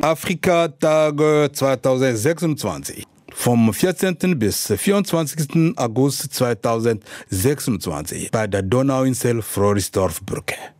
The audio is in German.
Afrika-Tage 2026. Vom 14. bis 24. August 2026 bei der Donauinsel Floridsdorf-Brücke.